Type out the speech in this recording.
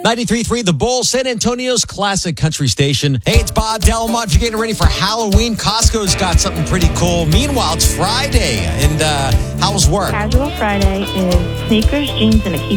93.3 The Bull, San Antonio's classic country station. Hey, it's Bob Delmont. If you're getting ready for Halloween, Costco's got something pretty cool. Meanwhile, it's Friday, and how's work? Casual Friday is sneakers, jeans, and a key